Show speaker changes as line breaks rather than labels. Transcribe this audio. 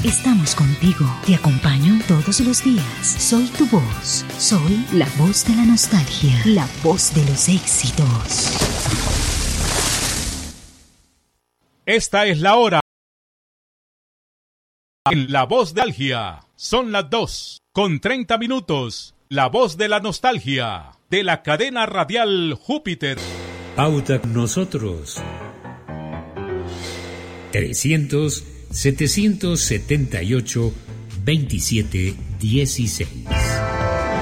Estamos contigo. Te acompaño todos los días. Soy tu voz. Soy la voz de la nostalgia. La voz de los éxitos.
Esta es la hora. En La Voz de la Nostalgia. Son las 2:30. La Voz de la Nostalgia. De la cadena radial Júpiter.
Pauta con nosotros. 300-778-2716.